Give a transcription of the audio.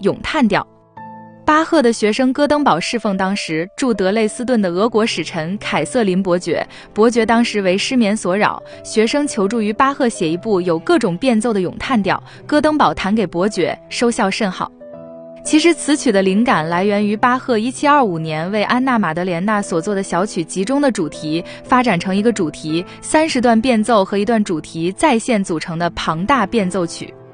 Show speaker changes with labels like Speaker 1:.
Speaker 1: 咏叹调。巴赫的学生戈登堡侍奉当时驻德累斯顿的俄国使臣凯瑟琳伯爵，伯爵当时为失眠所扰，学生求助于巴赫写一部有各种变奏的咏叹调，戈登堡弹给伯爵，收效甚好。其实此曲的灵感来源于巴赫1725年为安娜·马德莲娜所作的小曲集中的主题，发展成一个主题30段变奏和一段主题再现组成的庞大变奏曲。